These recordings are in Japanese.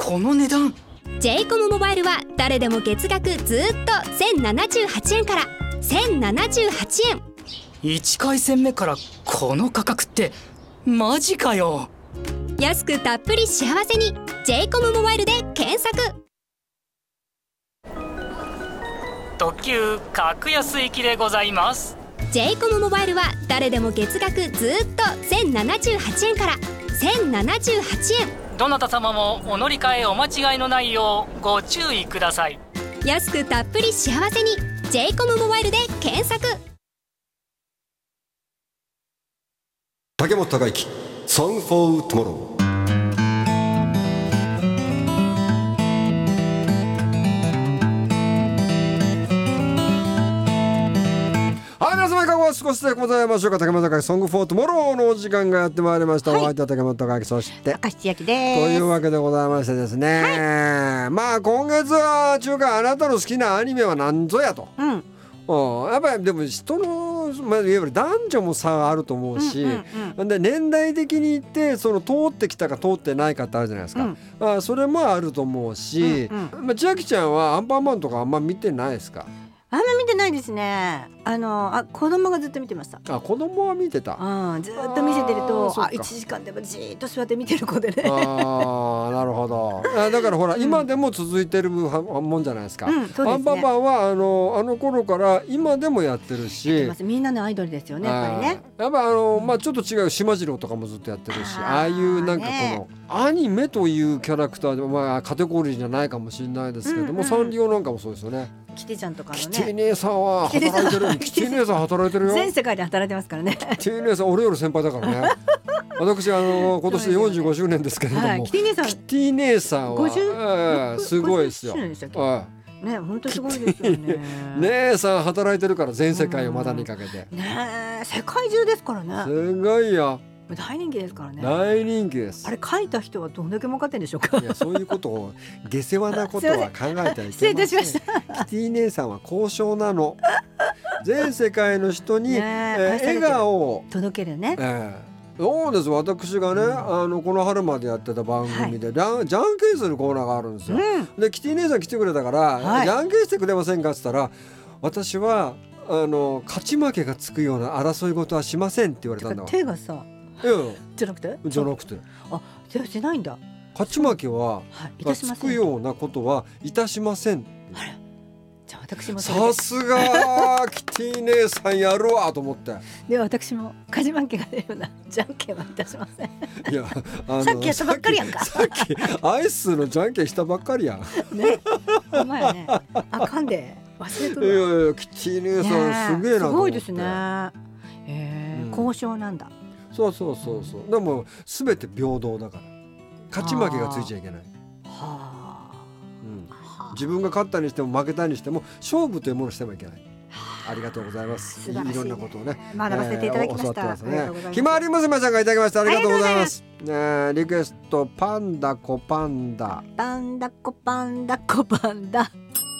この値段。 j コムモバイルは誰でも月額ずっと1078円から1078円。 1回戦目からこの価格ってマジかよ。 安くたっぷり幸せに j コムモバイルで検索。 特急格安行きでございます。 j コムモバイルは誰でも月額ずっと1078円から1078円。 どなた様もお乗り換えお間違いのないようご注意ください。 安くたっぷり幸せに j コムモバイルで検索。 竹本孝之 Song for Tomorrow。はい、皆様いかがお過ごしでございましょうか。竹本孝之 Song for Tomorrow のお時間がやってまいりました。お相手は竹本孝之、そして明石千秋です。 というわけでございましてですね、まあ今月は中華あなたの好きなアニメは何ぞやと、やっぱりでも人の、いわゆる男女も差があると思うし、で年代的に言ってその通ってきたか通ってないかってあるじゃないですか、それもあると思うし、千秋ちゃんはアンパンマンとかあんま見てないですか？ あんま見てないですね。子供がずっと見てました。 子供は見てた。 ずっと見せてると1時間でもじーっと座って見てる子でね。 なるほど。だからほら、今でも続いてるもんじゃないですか。アンパンマンはあの頃から今でもやってるし、 みんなのアイドルですよね、やっぱりね。 やっぱちょっと違う島次郎とかもずっとやってるし、ああいうなんかこのアニメというキャラクターで、カテゴリーじゃないかもしれないですけども、サンリオなんかもそうですよね。 キティちゃんとかのね。 キティ姉さんは働いてる。キティ姉さん働いてるよ。 全世界で働いてますからね。 キティ姉さん俺より先輩だからね。私今年で45周年ですけれども、 キティ姉さんはすごいですよ。 ね、本当にすごいですよね。 姉さん働いてるから、全世界を股にかけて。 ね、世界中ですからね。 すごいよ。 大人気ですからね。 大人気です。 あれ書いた人はどんだけ儲かってんでしょうか。 いや、そういうことを下世話なことは考えてはいけません。 失礼いたしました。 キティ姉さんは交渉なの。全世界の人に笑顔を届けるね。 そうです。私がね、この春までやってた番組で、じゃんけんするコーナーがあるんですよ。でキティ姉さん来てくれたから、じゃんけんしてくれませんかって言ったら、私は勝ち負けがつくような争い事はしませんって言われたんだわ。 手がさ、じゃなくて手はしないんだ。 勝ち負けはつくようなことはいたしません。 じゃあ私もさすがキティ姉さんやるわと思って。 では私も勝ち負けが出るようなじゃんけんはいたしません。 いや、 さっきやったばっかりやんか。 さっきアイスのじゃんけんしたばっかりやん。 ね、ほんまやね。あかんで忘れとるわ。 いやキティ姉さんすげえなと思って。 すごいですね。交渉なんだ。 そうでも全て平等だから、勝ち負けがついちゃいけない。自分が勝ったにしても負けたにしても勝負というものをしてもいけない。ありがとうございます。いろんなことをね学ばせていただきました。 ひまわり娘さんがいただきました。ありがとうございます。リクエストパンダコパンダパンダコパンダコパンダ。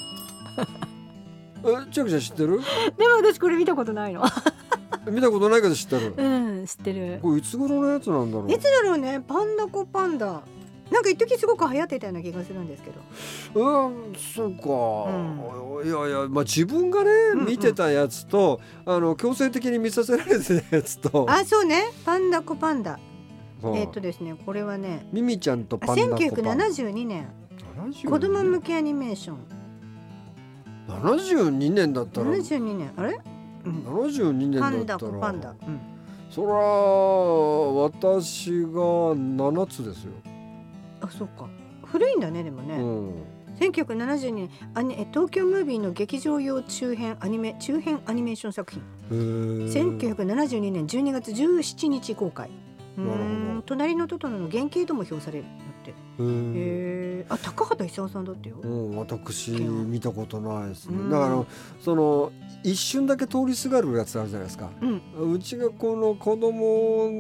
ちゃくちゃん知ってる？ でも私これ見たことないの。 見たことないけど知ってる。 知ってる。 これいつ頃のやつなんだろう。 いつだろうね。パンダコパンダ、なんか一時すごく流行ってたような気がするんですけど。 そうか。いや、自分がね見てたやつと、強制的に見させられてたやつと。 そうね。パンダコパンダ。ですね、これはね、 ミミちゃんとパンダコパンダ。 1972年子供向けアニメーション。 72年だったら。 72年あれ ？72年だったら。 パンダコパンダ。 そら私が7つですよ。 そうか。古いんだね。でもね、1972年東京ムービーの劇場用中編アニメーション作品。1972年12月17日公開。隣のトトロの原型とも評されるって。高畑勲さんだってよ。 私見たことないですね。だからその一瞬だけ通りすがるやつあるじゃないですか。うちがこの子供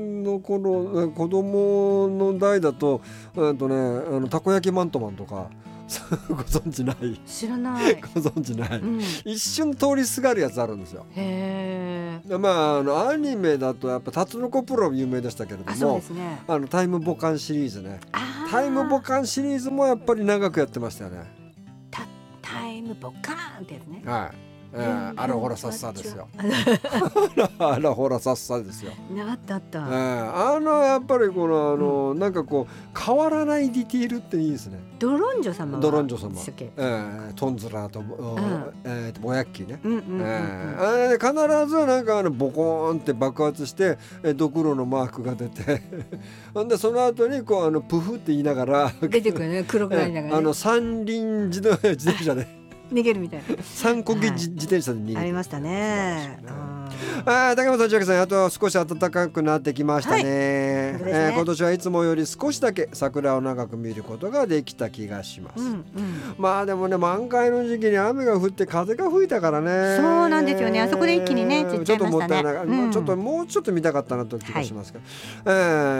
の代だとたこ焼きマントマンとかご存知ない？ 知らない。 ご存知ない、一瞬通りすがるやつあるんですよ。アニメだとやっぱタツノコプロ有名でしたけれども、 そうですね。 タイムボカンシリーズね。 タイムボカンシリーズもやっぱり長くやってましたよね。 タイムボカーンってやつね。 はい。あらほらさっさですよ。あらほらさっさですよ。 あったあった。 やっぱりこのなんかこう変わらないディティールっていいですね。 ドロンジョ様は。 ドロンジョ様。 でしたっけ？ トンズラとボヤッキーね。必ずなんかボコーンって爆発してドクロのマークが出て、ほんでその後にこうプフって言いながら出てくるね、黒くなりながらね。 三輪自転車で。 逃げるみたいな。 三こぎ自転車で逃げる。 ありましたね。 竹本千秋さん、あと少し暖かくなってきましたね。今年はいつもより少しだけ桜を長く見ることができた気がします。まあでもね、満開の時期に雨が降って風が吹いたからね。 そうなんですよね。あそこで一気にね散っちゃいましたね。 ちょっともったいない。ちょっともうちょっと見たかったなという気がしますけど。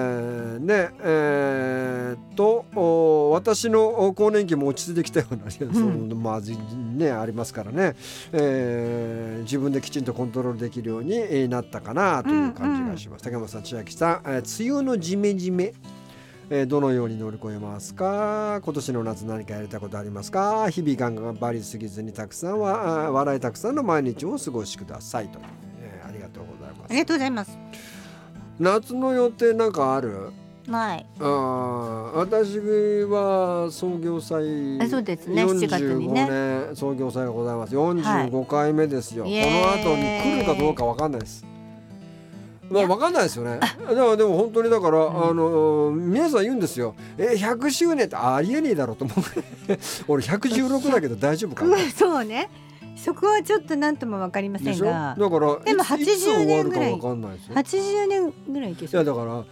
私の更年期も落ち着いてきたようなまずねありますからね。自分できちんとコントロールできるようになったかなという感じがします。竹本さん、千秋さん、梅雨のジメジメ、どのように乗り越えますか？今年の夏何かやりたいことありますか？日々頑張りすぎずにたくさん笑いたくさんの毎日をお過ごしくださいと、ありがとうございます。 ありがとうございます。 夏の予定なんかある？ ない。 私は創業祭、 そうですね、7月にね 45年創業祭がございます。45回目ですよ。この後に来るかどうか分かんないです。分かんないですよね。でも本当にだから、皆さん言うんですよ。100周年ってありえねえだろうと思う。俺116だけど大丈夫かな。 そうね。そこはちょっと何とも分かりませんが、 だからでも80年ぐらい、 80 年ぐらいいけそう。 いやだから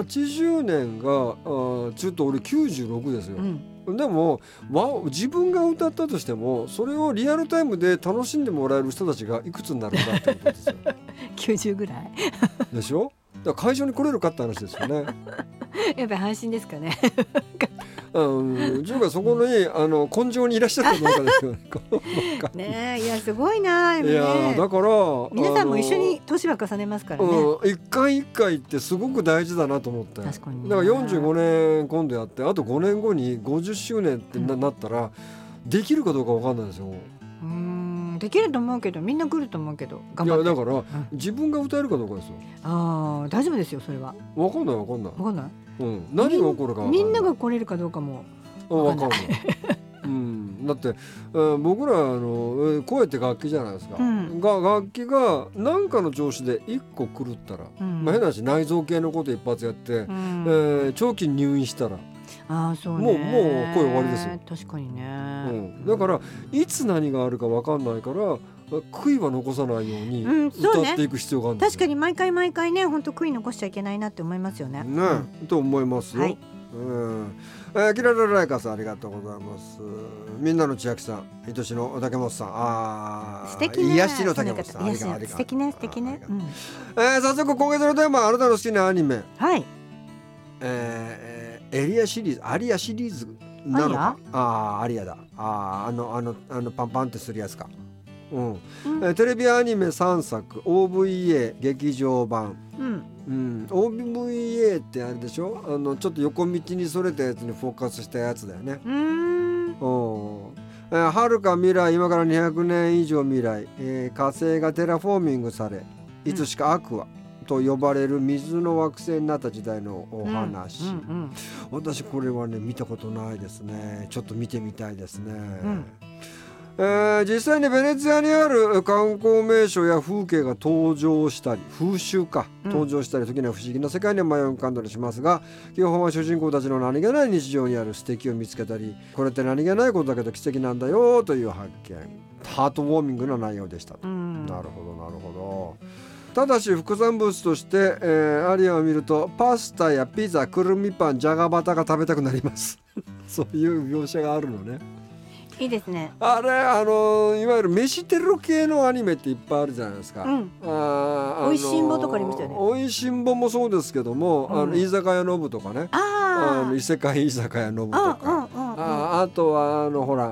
80年がちょっと俺96ですよ。でも自分が歌ったとしてもそれをリアルタイムで楽しんでもらえる人たちがいくつになるかってことですよ。 90ぐらいでしょ。だから会場に来れるかって話ですよね。 やっぱり阪神ですかね。 自分がそこに根性にいらっしゃるかどうかですよね。 ねえ、いやすごいな。 いやだから皆さんも一緒に年は重ねますからね。 一回一回ってすごく大事だなと思って。 確かに。 だから45年今度やってあと5年後に50周年ってなったら、できるかどうか分かんないですよ。 できると思うけどみんな来ると思うけど頑張って。 いやだから、自分が歌えるかどうかですよ。 大丈夫ですよそれは。 分かんない。何が起こるかみんなが来れるかどうかも分かんない。だって、僕ら声って楽器じゃないですか。楽器が何かの調子で1個狂ったら、変な話内臓系のこと一発やって、長期に入院したらそうね、 もう声終わりですよ。 確かにね、 だからいつ何があるか分かんないから悔いは残さないように歌っていく必要があるんですよ。 確かに毎回ね本当悔い残しちゃいけないなって思いますよね。 と思いますよ。キララライカさんありがとうございます。みんなの千秋さん、愛しの竹本さん、 素敵ね、 癒しの竹本さん、 素敵ね。 早速今月のテーマ、あなたの好きなアニメ、エリアシリーズ、アリアシリーズなのか。アリアだ。パンパンってするやつか。テレビアニメ3作 OVA 劇場版、OVA ってあれでしょ。ちょっと横道にそれたやつにフォーカスしたやつだよね。遥か未来、今から200年以上未来、火星がテラフォーミングされいつしかアクアと呼ばれる水の惑星になった時代のお話。私これはね見たことないですね。ちょっと見てみたいですね。実際にベネツィアにある観光名所や風景が登場したり風習か登場したり、時には不思議な世界に迷い浮かんだりしますが、基本は主人公たちの何気ない日常にある素敵を見つけたり、これって何気ないことだけど奇跡なんだよという発見、ハートウォーミングな内容でした。なるほど。ただし副産物として、アリアを見るとパスタやピザ、くるみパン、じゃがバタが食べたくなります。そういう描写があるのね。 いいですね。 あれいわゆる飯テロ系のアニメっていっぱいあるじゃないですか。 おいしんぼとかありましたよね。 おいしんぼもそうですけども、居酒屋のぶとかね、異世界居酒屋のぶとか、あとはほら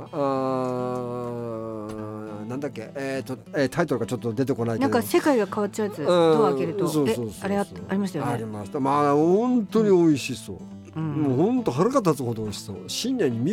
なんだっけ、タイトルがちょっと出てこないけど、 なんか世界が変わっちゃうやつ、ドア開けるとあれありましたよね。 ありました。まあ本当に美味しそう。 もうほんと腹が立つほど美味しそう。深夜に